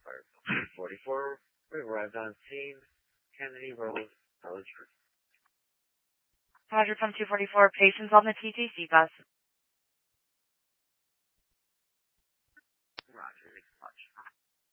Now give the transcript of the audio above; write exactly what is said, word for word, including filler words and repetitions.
Fire two forty-four, we arrived on scene, Kennedy Road, Village Green. Roger, from two forty-four, patients on the T T C bus.